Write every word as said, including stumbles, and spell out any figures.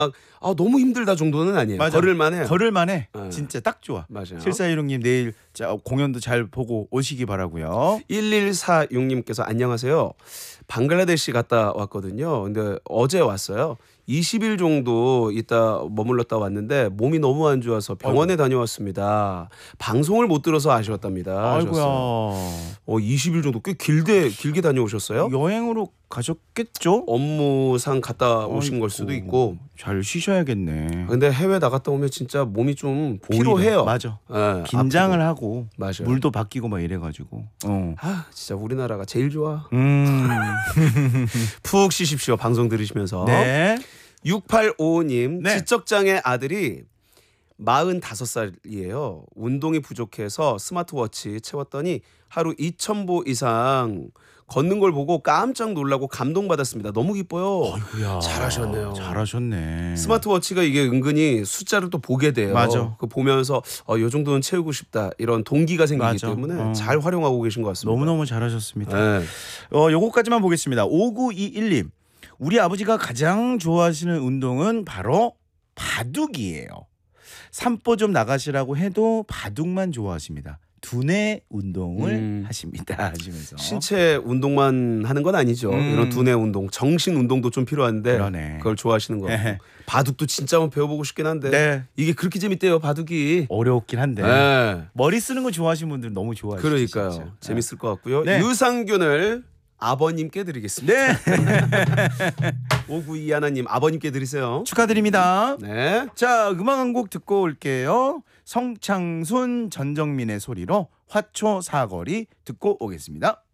아, 너무 힘들다 정도는 아니에요. 맞아. 걸을만해요. 걸을만해. 네. 진짜 딱 좋아. 맞아요. 칠사일육님 내일 자, 공연도 잘 보고 오시기 바라고요. 일일사육님께서 안녕하세요. 방글라데시 갔다 왔거든요. 근데 어제 왔어요. 이십 일 정도 있다 머물렀다 왔는데 몸이 너무 안 좋아서 병원에 아이고. 다녀왔습니다. 방송을 못 들어서 아쉬웠답니다. 아이고야. 어, 이십 일 정도 꽤 길게 길게 다녀오셨어요? 여행으로 가셨겠죠? 업무상 갔다 오신 아이고. 걸 수도 있고. 잘 쉬셔야겠네. 근데 해외 나갔다 오면 진짜 몸이 좀 피로해요. 맞아. 네, 긴장을 아프고. 하고 맞아요. 물도 바뀌고 막 이래가지고. 어. 아, 진짜 우리나라가 제일 좋아. 음. 푹 쉬십시오. 방송 들으시면서. 네. 육팔오오님 네. 지적장애 아들이 마흔다섯 살이에요. 운동이 부족해서 스마트워치 채웠더니 하루 이천 보 이상 걷는 걸 보고 깜짝 놀라고 감동받았습니다. 너무 기뻐요. 아이고야. 잘하셨네요. 잘하셨네. 스마트워치가 이게 은근히 숫자를 또 보게 돼요. 맞아. 그 보면서 어, 이 정도는 채우고 싶다 이런 동기가 생기기 맞아. 때문에 어. 잘 활용하고 계신 것 같습니다. 너무너무 잘하셨습니다. 네. 어, 요거까지만 보겠습니다. 오구이일님 우리 아버지가 가장 좋아하시는 운동은 바로 바둑이에요. 산보 좀 나가시라고 해도 바둑만 좋아하십니다. 두뇌 운동을 음. 하십니다 하시면서 신체 운동만 하는 건 아니죠. 음. 이런 두뇌 운동, 정신 운동도 좀 필요한데 그러네. 그걸 좋아하시는 거. 바둑도 진짜 한번 배워보고 싶긴 한데 네. 이게 그렇게 재밌대요. 바둑이 어려웠긴 한데 네. 머리 쓰는 거 좋아하시는 분들 너무 좋아하시죠. 그러니까요. 진짜. 재밌을 것 같고요. 네. 유산균을 아버님께 드리겠습니다. 네. 오구이 하나님 아버님께 드리세요. 축하드립니다. 네. 자, 음악 한 곡 듣고 올게요. 성창순 전정민의 소리로 화초 사거리 듣고 오겠습니다.